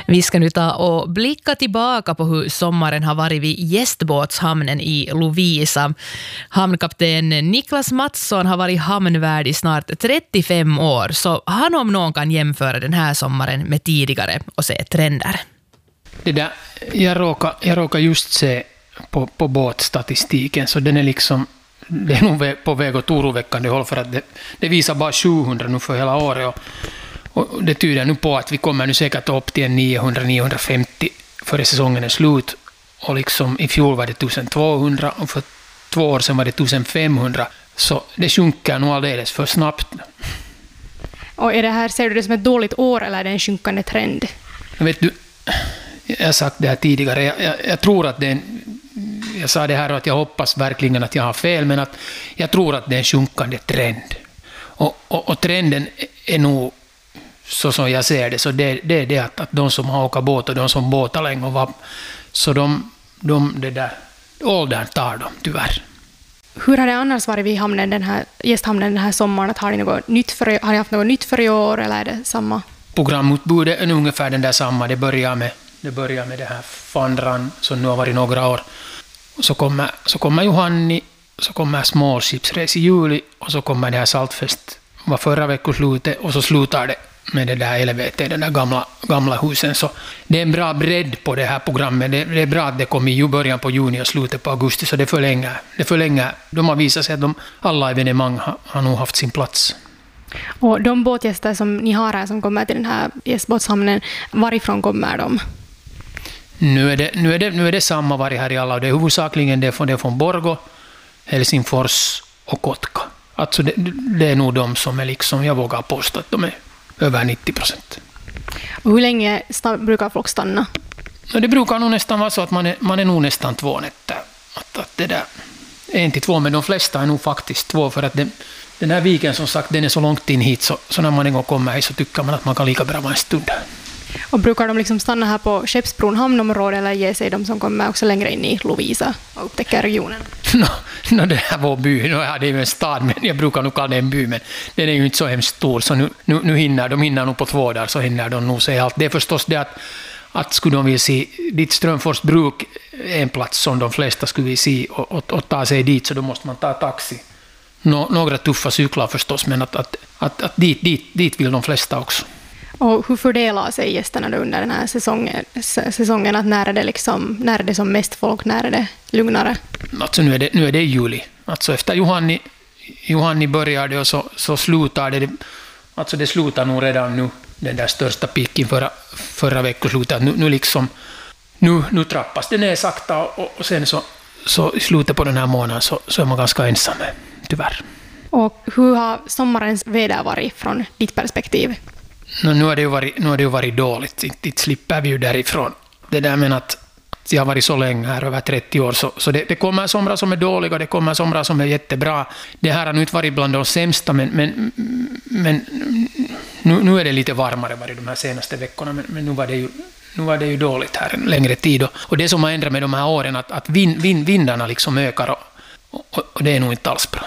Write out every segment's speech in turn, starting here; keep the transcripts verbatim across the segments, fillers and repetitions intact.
Vi ska nu ta och blicka tillbaka på hur sommaren har varit vid gästbåtshamnen i Lovisa. Hamnkapten Niklas Mattsson har varit hamnvärd i snart trettiofem år, så han om någon kan jämföra den här sommaren med tidigare och se trender. Det där, jag råkar, jag råkar just se på, på båtstatistiken, så den är liksom, det är nog på väg åt oroväckande håll, för att det, det visar bara sjuhundra nu för hela året, och Och det tyder nu på att vi kommer nu säkert upp till niohundra till niohundrafemtio före säsongen är slut. Och liksom i fjol var det tolvhundra och för två år sedan var det femtonhundra. Så det sjunker nog alldeles för snabbt. Och är det här, ser du det som ett dåligt år eller är det en sjunkande trend? Vet du, jag har sagt det här tidigare. Jag, jag, jag tror att det är en, jag sa det här och att jag hoppas verkligen att jag har fel, men att jag tror att det är en sjunkande trend. Och, och, och trenden är nog, så som jag ser det, så det, det är det att, att de som har åkat båt och de som båtar länge och var, så de, de det där, åldern tar dem tyvärr. Hur har det annars varit vid hamnen, den här, gästhamnen den här sommaren? Att har, ni något nytt för, har ni haft något nytt för i år eller är det samma? Programutbudet är ungefär den där samma. Det börjar med det, börjar med det här Fandran som nu har varit några år. Och så kommer, så kommer Johanni, så kommer Small Ships Race i juli och så kommer det här Saltfest var förra veckoslutet och så slutar det med det där L V T, den där gamla, gamla husen. Så det är en bra bredd på det här programmet. Det, det är bra att det kom i början på juni och slutet på augusti, så det förlänger. Det förlänger. De har visat sig att de, alla evenemang har, har nog haft sin plats. Och de båtgäster som ni har här som kommer till den här gästbåtshamnen, varifrån kommer de? Nu är det, nu är det, nu är det samma varje här i alla, och det är huvudsakligen det från, det från Borgå, Helsingfors och Kotka. Alltså det, det är nog de som är liksom, jag vågar påstå att de är över nittio procent. Och hur länge sta- brukar folk stanna? Ja, det brukar nog nästan vara så att man är, man är nog nästan två nätter. Att, att det där, en till två, men de flesta är nog faktiskt två, för att det, den här viken som sagt, den är så långt in hit, så, så när man en gång kommer hit så tycker man att man kan lika bra vara en stund. Och brukar de liksom stanna här på Skeppsbron hamnområde eller ger sig de som kommer också längre in i Lovisa och upptäcker regionen? No, no, det här var by, no, ja, det är ju en stad, men jag brukar nog kalla det en by, men den är ju inte så hemskt stor, så nu, nu, nu hinner de hinner nog på två dagar, så hinner de nog se allt. Det är förstås det att, att skulle de vilja se dit Strömfors bruk är en plats som de flesta skulle vilja se och, och, och ta sig dit, så då måste man ta taxi. No, några tuffa cyklar förstås, men att, att, att, att dit, dit, dit vill de flesta också. Och hur fördelar sig gästerna då under den här säsongen, säsongen att när är det liksom, när är det som mest folk, när är det lugnare? Alltså nu är det, nu är det i juli. Alltså efter Johanni, Johanni började och så, så slutar det. Alltså det slutar nog redan nu, den där största piken förra, förra veckoslutet. Nu, nu liksom, nu, nu trappas det ner sakta och, och sen så, så i slutet på den här månaden så, så är man ganska ensam, tyvärr. Och hur har sommarens väder varit från ditt perspektiv? No, nu har det ju varit, nu har det ju varit dåligt. Inte, inte slipper vi ju därifrån. Det där med att jag har varit så länge här, över trettio år, så, så det, det kommer somrar som är dåliga, det kommer somrar som är jättebra. Det här har nu inte varit bland de sämsta, men, men, men nu, nu är det lite varmare varit de här senaste veckorna, men, men nu, var det ju, nu var det ju dåligt här en längre tid. Och, och det som har ändrat med de här åren, att, att vind, vind, vindarna liksom ökar, och, och, och det är nog inte alls bra.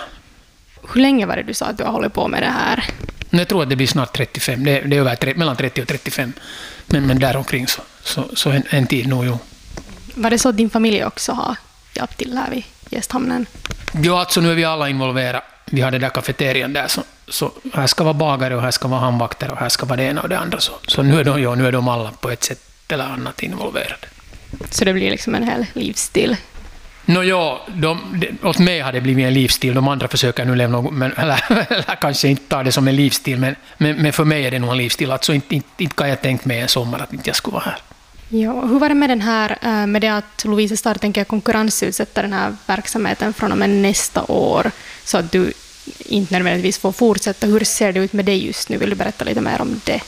Hur länge var det du sa att du har hållit på med det här? Jag tror att det blir snart trettiofem. Det är, det är över, mellan trettio och trettiofem. Men, men däromkring så, så, så en, en tid nog. Jo. Var det så att din familj också har hjälpt till här vid gästhamnen? Ja, alltså nu är vi alla involverade. Vi har det där kafeterian där. Så, så här ska vara bagare och här ska vara handvakter och här ska vara det ena och det andra. Så, så nu, är de, ja, nu är de alla på ett sätt eller annat involverade. Så det blir liksom en hel livsstil? No, ja, de, de, åt mig har det blivit en livsstil. De andra försöker nu leva något, men, eller, eller kanske inte ta det som en livsstil, men, men, men för mig är det nog en livsstil. Alltså inte, inte, inte kan jag tänkt mig en sommar att inte jag skulle vara här. Ja, hur var det med den här, med det att Lovisa Star tänker konkurrensutsätta den här verksamheten från och med nästa år, så att du inte nödvändigtvis får fortsätta? Hur ser det ut med dig just nu? Vill du berätta lite mer om det?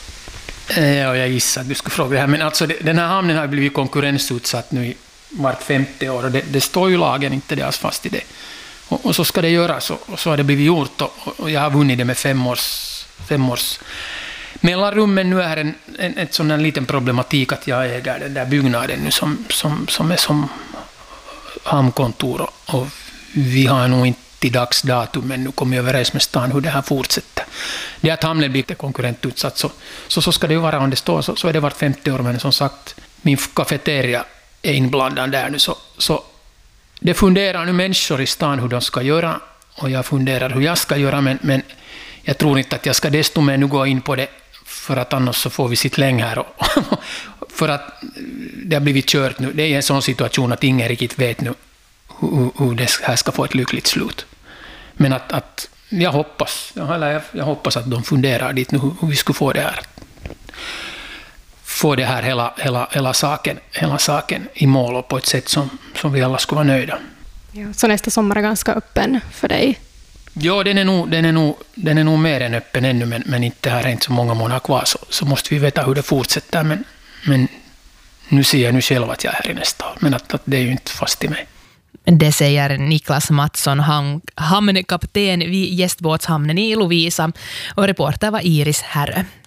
Ja, jag gissar att du skulle fråga det här, men alltså den här hamnen har blivit konkurrensutsatt nu i vart femte år, och det, det står ju lagen inte det alls fast i det. Och, och så ska det göras, och, och så har det blivit gjort, och, och jag har vunnit det med fem års, fem års mellanrum, men nu är en, en, en sån här liten problematik att jag äger den där byggnaden nu som, som, som är som hamnkontor, och, och vi har nog inte i dagsdatum men nu kommit överens med stan hur det här fortsätter. det är att hamnen blir konkurrentutsatt, så, så, så ska det ju vara om det står, så, så är det vart femtio år, men som sagt, min kafeteria är inblandad där nu, så, så det funderar nu människor i stan hur de ska göra, och jag funderar hur jag ska göra, men, men jag tror inte att jag ska desto mer nu gå in på det, för att annars så får vi sitt läng här, och för att det har blivit kört nu. Det är en sån situation att ingen riktigt vet nu hur, hur det här ska få ett lyckligt slut. Men att, att jag hoppas, jag, jag hoppas att de funderar dit nu hur, hur vi skulle få det här, få det här hela, hela, hela, saken, hela saken i mål och på ett sätt som, som vi alla skulle vara nöjda. Ja, så nästa sommar är ganska öppen för dig? Ja, den är nog, den är nog, den är nog mer än öppen ännu, men, men inte här är inte så många månader kvar, så, så måste vi veta hur det fortsätter. Men, men nu ser jag nu själv att jag är här i nästa år, men att, att det är ju inte fast i mig. Det säger Niklas Mattsson, hamnkapten vid gästbåtshamnen i Lovisa, och reporter var Iris Herre.